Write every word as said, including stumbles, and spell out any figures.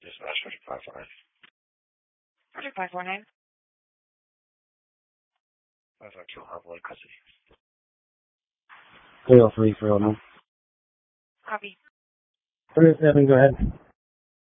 Dispatch Project five four nine. Project five four nine. five five two Harvard custody. three oh three, three oh nine. Copy. three oh seven, go ahead.